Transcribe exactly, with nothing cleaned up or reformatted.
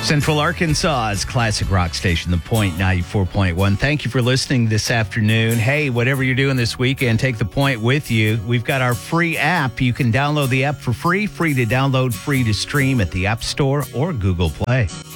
Central Arkansas's classic rock station, The Point ninety-four point one. Thank you for listening this afternoon. Hey, whatever you're doing this weekend, take The Point with you. We've got our free app. You can download the app for free, free to download, free to stream at the App Store or Google Play.